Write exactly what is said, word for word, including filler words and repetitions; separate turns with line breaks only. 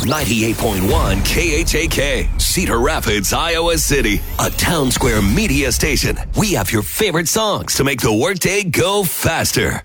ninety-eight point one K H A K, Cedar Rapids, Iowa City, a Town Square media station. We have your favorite songs to make the workday go faster.